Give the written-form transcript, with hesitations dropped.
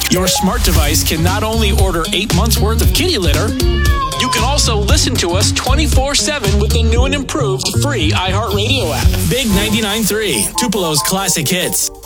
Your smart device can not only order 8 months worth of kitty litter, you can also listen to us 24/7 with the new and improved free iHeartRadio app. Big 99.3, Tupelo's classic hits.